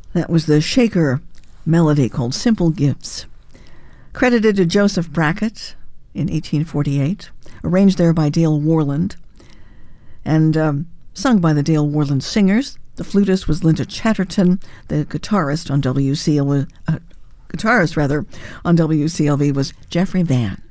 That was the Shaker melody called Simple Gifts, credited to Joseph Brackett in 1848, arranged there by Dale Worland, and sung by the Dale Worland Singers. The flutist was Linda Chatterton. The guitarist on WCLV was Jeffrey Vann.